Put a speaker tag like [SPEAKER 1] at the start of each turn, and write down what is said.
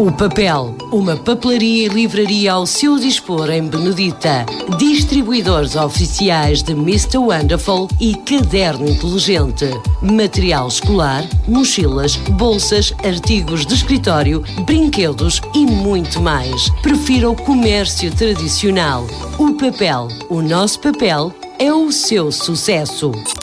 [SPEAKER 1] O Papel, uma papelaria e livraria ao seu dispor em Benedita. Distribuidores oficiais de Mr. Wonderful e Caderno Inteligente. Material escolar, mochilas, bolsas, artigos de escritório, brinquedos e muito mais. Prefira o comércio tradicional. O Papel, o nosso papel é o seu sucesso.